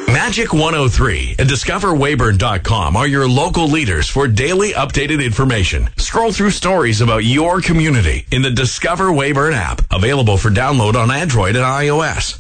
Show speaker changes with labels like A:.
A: Magic 103 and DiscoverWayburn.com are your local leaders for daily updated information. Scroll through stories about your community in the Discover Wayburn app, available for download on Android and iOS.